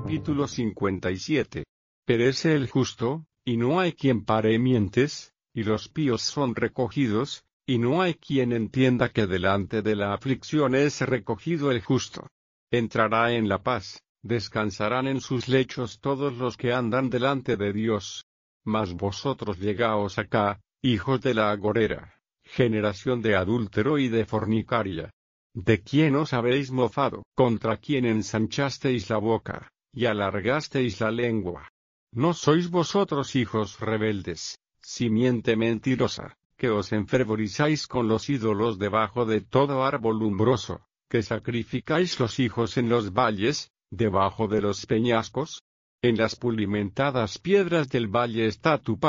Capítulo 57. Perece el justo, y no hay quien pare mientes, y los píos son recogidos, y no hay quien entienda que delante de la aflicción es recogido el justo. Entrará en la paz, descansarán en sus lechos todos los que andan delante de Dios. Mas vosotros llegaos acá, hijos de la agorera, generación de adúltero y de fornicaria. ¿De quién os habéis mofado? ¿Contra quién ensanchasteis la boca, y alargasteis la lengua? ¿No sois vosotros hijos rebeldes, simiente mentirosa, que os enfervorizáis con los ídolos debajo de todo árbol umbroso, que sacrificáis los hijos en los valles, debajo de los peñascos? En las pulimentadas piedras del valle está tu paz.